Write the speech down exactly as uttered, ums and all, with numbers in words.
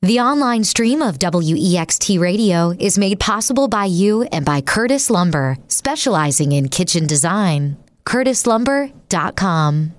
The online stream of W E X T Radio is made possible by you and by Curtis Lumber, specializing in kitchen design. curtis lumber dot com.